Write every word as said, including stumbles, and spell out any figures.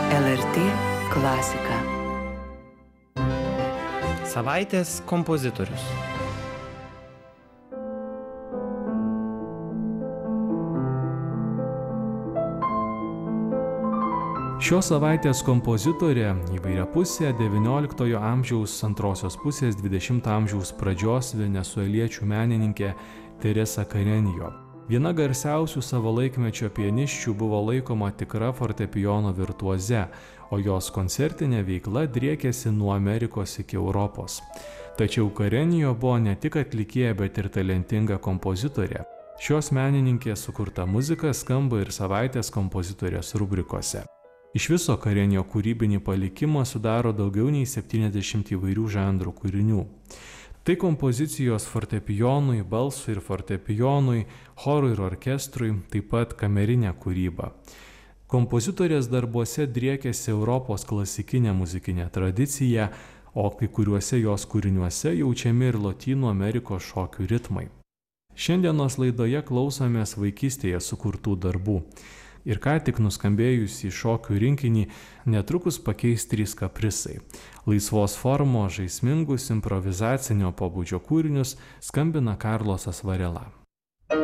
L R T klasika. Savaitės kompozitorius. Šios savaitės kompozitorė įvairiapusė devynioliktojo amžiaus antrosios pusės dvidešimto amžiaus pradžios venesueliečių menininkė Teresa Carreño. Viena garsiausių savo laikmečio pianisčių buvo laikoma tikra fortepijono virtuoze, o jos koncertinė veikla driekėsi nuo Amerikos iki Europos. Tačiau Carreño buvo ne tik atlikėja, bet ir talentinga kompozitorė. Šios menininkės sukurta muzika skamba ir savaitės kompozitorės rubrikose. Iš viso Carreño kūrybinį palikimą sudaro daugiau nei septyniasdešimt įvairių žanrų kūrinių. Tai kompozicijos fortepijonui, balsui ir fortepijonui, chorui ir orkestrui, taip pat kamerinė kūryba. Kompozitorės darbuose driekėsi Europos klasikinė muzikinė tradicija, o kai kuriuose jos kūriniuose jaučiami ir Lotynų Amerikos šokių ritmai. Šiandienos laidoje klausomės vaikystėje sukurtų darbų. Ir ką tik nuskambėjusį šokių rinkinį netrukus pakeis trys kaprisai. Laisvos formos žaismingus improvizacinio pobūdžio kūrinius skambina Karlosas Varela.